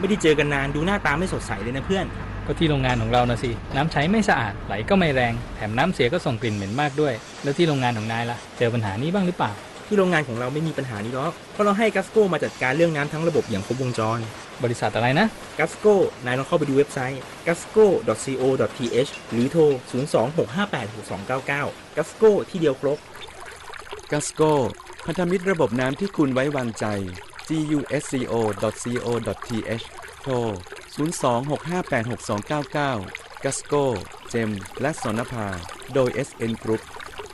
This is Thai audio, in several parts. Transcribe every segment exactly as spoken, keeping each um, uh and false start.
ไม่ได้เจอกันนานดูหน้าตาไม่สดใสเลยนะเพื่อนก็ที่โรงงานของเรานะสิน้ำใช้ไม่สะอาดไหลก็ไม่แรงแถมน้ำเสียก็ส่งกลิ่นเหม็นมากด้วยแล้วที่โรงงานของนายล่ะเจอปัญหานี้บ้างหรือเปล่าที่โรงงานของเราไม่มีปัญหานี้หรอกเพราะเราให้กัสโก้มาจัดการเรื่องน้ำทั้งระบบอย่างครบวงจรบริษัทอะไรนะกัสโก้นายลองเข้าไปดูเว็บไซต์ กัสโก้ ดอท ซี โอ ดอท ที เอช หรือโทรศูนย์ สอง หก ห้า แปด หก สอง เก้า เก้า กัสโก้ที่เดียวครบกัสโก้พันธมิตรระบบน้ำที่คุณไว้วางใจ จี ยู เอส ซี โอ ดอท ซี โอ ดอท ที เอช โทรศูนย์ สอง หก ห้า แปด หก สอง เก้า เก้า กัสโก้เจมและสนภาโดย เอส เอ็น Group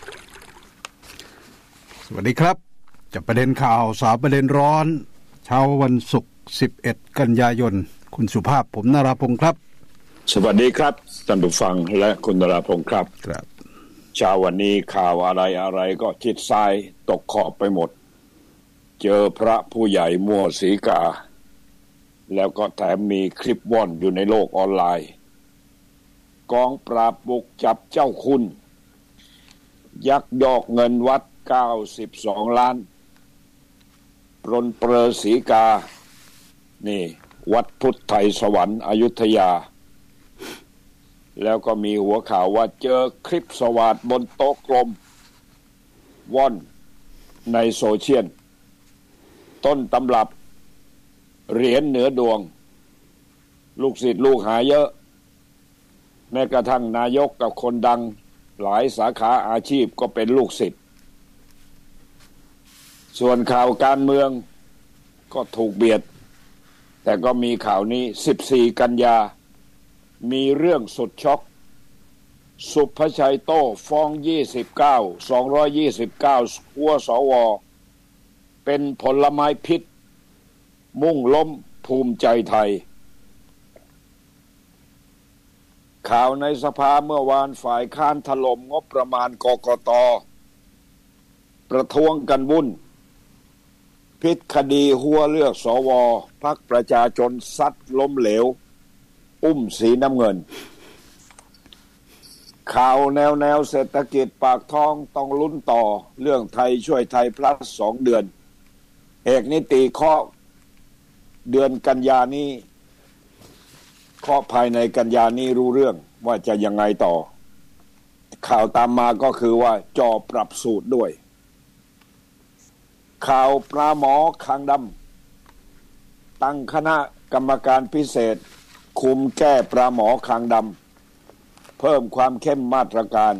สวัสดีครับจับประเด็นข่าวสาวประเด็นร้อนเช้าวันศุกร์สิบเอ็ดกันยายนคุณสุภาพผมนราพงศ์ครับสวัสดีครับท่านผู้ฟังและคุณนราพงศ์ครับครับเช้าวันนี้ข่าวอะไรอะไรก็ชิดซ้ายตกขอบไปหมดเจอพระผู้ใหญ่มั่วสีกาแล้วก็แถมมีคลิปว่อนอยู่ในโลกออนไลน์กองปราบบุกจับเจ้าคุณยักยอกเงินวัดเก้าสิบสองล้านปรนเปรอสีกานี่วัดพุทธไทยสวรรค์อยุธยาแล้วก็มีหัวข่าวว่าเจอคลิปสวาทบนโต๊ะกลมว่อนในโซเชียลต้นตำรับเหรียญเหนือดวงลูกศิษย์ลูกหาเยอะแม้กระทั่งนายกกับคนดังหลายสาขาอาชีพก็เป็นลูกศิษย์ส่วนข่าวการเมืองก็ถูกเบียดแต่ก็มีข่าวนี้สิบสี่กันยามีเรื่องสุดช็อกสุภชัยโต้ฟ้องยี่สิบเก้า สองร้อยยี่สิบเก้าหัวสวเป็นผลไม้พิษมุ่งล้มภูมิใจไทยข่าวในสภาเมื่อวานฝ่ายค้านถล่มงบประมาณกกต.ประท้วงกันวุ่นพิษคดีหัวเลือกสวพรรคประชาชนซัดล้มเหลวอุ้มสีน้ำเงินข่าวแนวแนวเศรษฐกิจปากท้องต้องลุ้นต่อเรื่องไทยช่วยไทยพลัสสองเดือนเอกนิติเคาะเดือนกันยานี้เคาะภายในกันยานี้รู้เรื่องว่าจะยังไงต่อข่าวตามมาก็คือว่าจอปรับสูตรด้วยข่าวปลาหมอคางดำตั้งคณะกรรมการพิเศษคุมแก้ปลาหมอคางดำเพิ่มความเข้มมาตรการ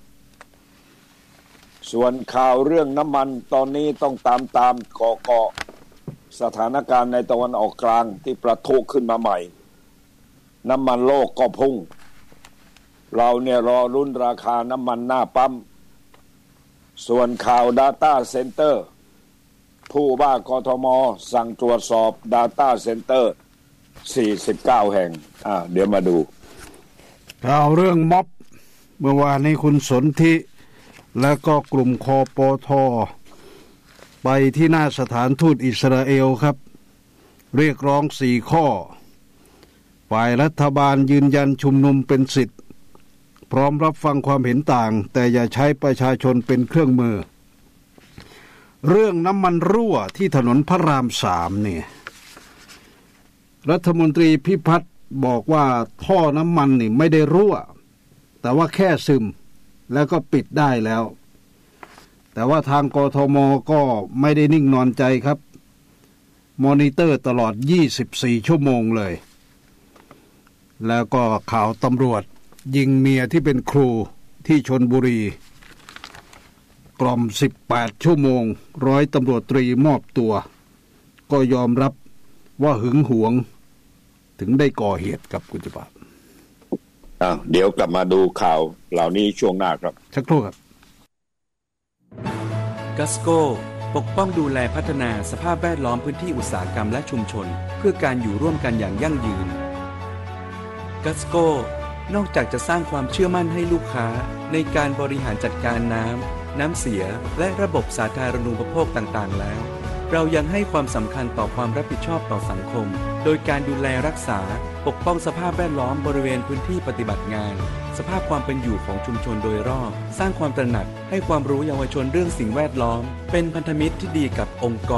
ส่วนข่าวเรื่องน้ำมันตอนนี้ต้องตามตามเกาะเกาะสถานการณ์ในตะวันออกกลางที่ประทุขึ้นมาใหม่น้ำมันโลกก็พุ่งเราเนี่ยรอรุ่นราคาน้ำมันหน้าปั๊มส่วนข่าว Data Center ผู้ว่ากทม.สั่งตรวจสอบ Data Center สี่สิบเก้าแห่งอ่าเดี๋ยวมาดูข่าวเรื่องม็อบเมื่อวานนี้คุณสนธิและก็กลุ่มคปท.ไปที่หน้าสถานทูตอิสราเอลครับเรียกร้องสี่ข้อฝ่ายรัฐบาลยืนยันชุมนุมเป็นสิทธิ์พร้อมรับฟังความเห็นต่างแต่อย่าใช้ประชาชนเป็นเครื่องมือเรื่องน้ำมันรั่วที่ถนนพระรามสามเนี่ยรัฐมนตรีพิพัฒน์บอกว่าท่อน้ำมันนี่ไม่ได้รั่วแต่ว่าแค่ซึมแล้วก็ปิดได้แล้วแต่ว่าทางกทม.ก็ไม่ได้นิ่งนอนใจครับมอนิเตอร์ตลอดยี่สิบสี่ชั่วโมงเลยแล้วก็ข่าวตำรวจยิงเมียที่เป็นครูที่ชลบุรีกล่อมสิบแปดชั่วโมงร้อยตำรวจตรีมอบตัวก็ยอมรับว่าหึงหวงถึงได้ก่อเหตุกับกุจิบาทอ้าวเดี๋ยวกลับมาดูข่าวเหล่านี้ช่วงหน้าครับสักครู่ครับกัสโก้ปกป้องดูแลพัฒนาสภาพแวดล้อมพื้นที่อุตสาหกรรมและชุมชนเพื่อการอยู่ร่วมกันอย่างยั่งยืนกัสโก้นอกจากจะสร้างความเชื่อมั่นให้ลูกค้าในการบริหารจัดการน้ำน้ำเสียและระบบสาธารณูปโภคต่างๆแล้วเรายังให้ความสำคัญต่อความรับผิดชอบต่อสังคมโดยการดูแลรักษาปกป้องสภาพแวดล้อมบริเวณพื้นที่ปฏิบัติงานสภาพความเป็นอยู่ของชุมชนโดยรอบสร้างความตระหนักให้ความรู้เยาวชนเรื่องสิ่งแวดล้อมเป็นพันธมิตรที่ดีกับองค์กร